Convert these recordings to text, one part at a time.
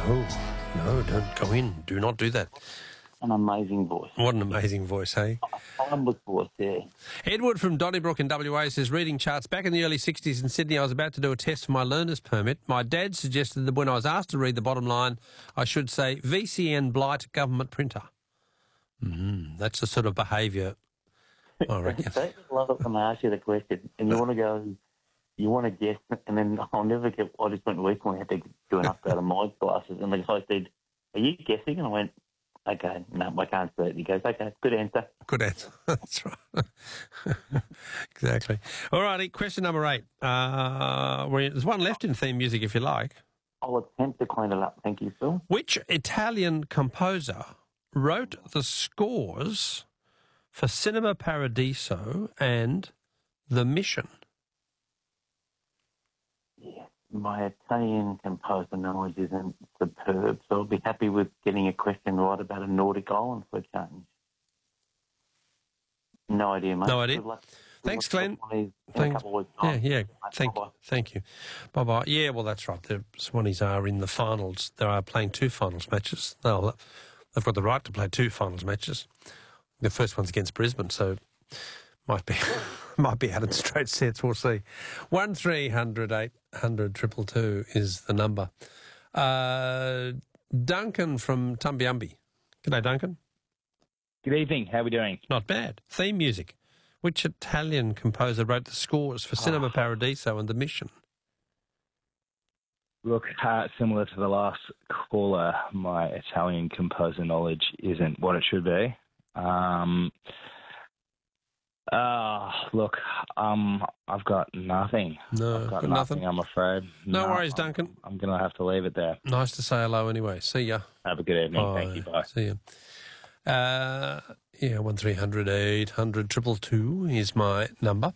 Oh, no, don't go in. Do not do that. An amazing voice. What an amazing voice, hey? Timeless voice, yeah. Edward from Donnybrook in WA says, reading charts. Back in the early 60s in Sydney, I was about to do a test for my learner's permit. My dad suggested that when I was asked to read the bottom line, I should say VCN Blight Government Printer. That's the sort of behaviour, I reckon. Don't you love it when they ask you the question and you want to go, you want to guess, and then I'll never get, I just went recently, I had to do an upgrade on my glasses, and the guy said, are you guessing? And I went, okay, no, I can't see it. He goes, okay, good answer. Good answer. That's right. Exactly. All righty, question number 8. There's one left in theme music if you like. I'll attempt to clean it up. Thank you, Phil. Which Italian composer wrote the scores for Cinema Paradiso and The Mission? Yeah, my Italian composer knowledge isn't superb, so I'll be happy with getting a question right about a Nordic island for a change. No idea, mate. No idea. Thanks, Glenn. Thanks. Thank you. Bye-bye. Yeah, well, that's right. The Swannies are in the finals. They are playing 2 finals matches. They've got the right to play 2 finals matches. The first one's against Brisbane, so might be out in straight sets. We'll see. 1300 800 222 is the number. Duncan from Tumbiumbi. G'day, Duncan. Good evening. How are we doing? Not bad. Theme music. Which Italian composer wrote the scores for Cinema Paradiso and The Mission? Look, similar to the last caller, my Italian composer knowledge isn't what it should be. I've got nothing. No, I've got got nothing. I'm afraid. No worries, Duncan. I'm going to have to leave it there. Nice to say hello anyway. See ya. Have a good evening. Bye. Thank you. Bye. See ya. 1300 800 222 is my number.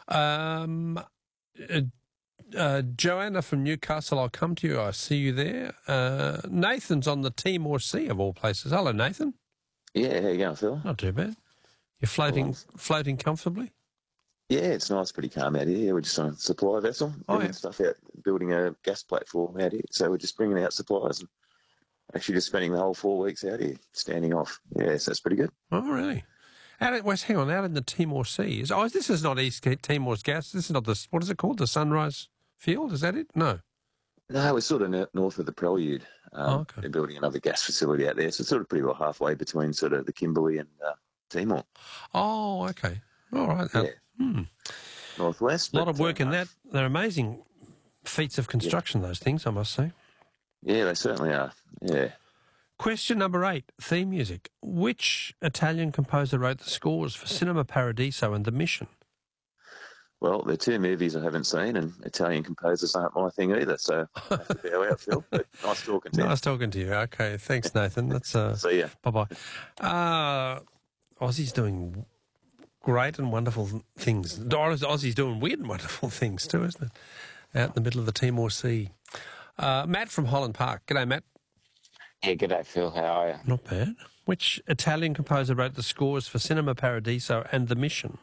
Joanna from Newcastle, I'll come to you. I see you there. Nathan's on the Timor Sea of all places. Hello, Nathan. Yeah, how you going, Phil? Not too bad. You're floating comfortably? Yeah, it's nice, pretty calm out here. We're just on a supply vessel, doing stuff out, building a gas platform out here. So we're just bringing out supplies and actually just spending the whole 4 weeks out here, standing off. Yeah, so that's pretty good. Oh, really? Out in the Timor Sea. This is not East Timor's gas. This is not what is it called? The Sunrise Field? Is that it? No. No, we're sort of north of the Prelude. Okay. They're building another gas facility out there. So it's sort of pretty well halfway between sort of the Kimberley and Timor. Oh, okay. All right. Yeah. Northwest. A lot of work in that. They're amazing feats of construction, those things, I must say. Yeah, they certainly are. Yeah. Question number 8, theme music. Which Italian composer wrote the scores for Cinema Paradiso and The Mission? Well, they're 2 movies I haven't seen, and Italian composers aren't my thing either, so I have to bow out, Phil. But nice talking to you. Nice talking to you. Okay, thanks, Nathan. That's See ya. Bye-bye. Aussie's doing great and wonderful things. Aussie's doing weird and wonderful things too, isn't it? Out in the middle of the Timor Sea. Matt from Holland Park. G'day, Matt. Yeah, g'day, Phil. How are you? Not bad. Which Italian composer wrote the scores for Cinema Paradiso and The Mission?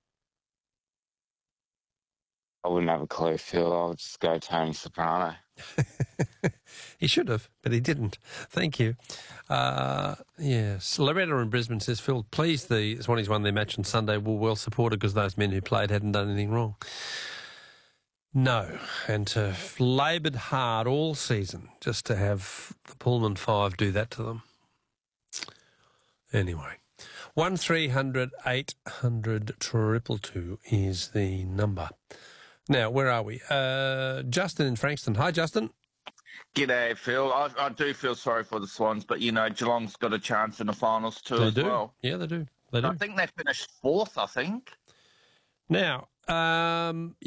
I wouldn't have a clue, Phil. I'll just go Tony Soprano. He should have, but he didn't. Thank you. Yes. Loretta in Brisbane says, Phil, please, the Swannies won their match on Sunday. Were well supported because those men who played hadn't done anything wrong. No, and to laboured hard all season just to have the Pullman 5 do that to them. Anyway, 1300 800 222 is the number. Now, where are we? Justin in Frankston. Hi, Justin. G'day, Phil. I do feel sorry for the Swans, but, Geelong's got a chance in the finals too as well. Yeah, they do. They do. I think they finished 4th, I think. Now,